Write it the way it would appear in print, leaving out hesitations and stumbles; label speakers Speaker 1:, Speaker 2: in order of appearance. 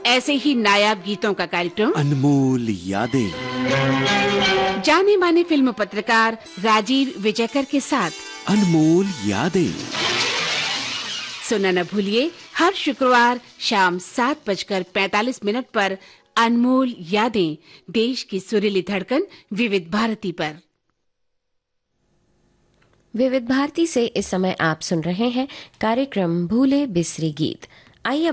Speaker 1: ऐसे ही नायाब गीतों का कार्यक्रम
Speaker 2: अनमोल यादें।
Speaker 1: जाने माने फिल्म पत्रकार राजीव विजयकर के साथ
Speaker 2: अनमोल यादें।
Speaker 1: सुनना न भूलिए हर शुक्रवार शाम 7:45 पर अनमोल यादें, देश की सुरीली धड़कन विविध भारती पर।
Speaker 3: विविध भारती से इस समय आप सुन रहे हैं कार्यक्रम भूले बिसरे गीत। आइए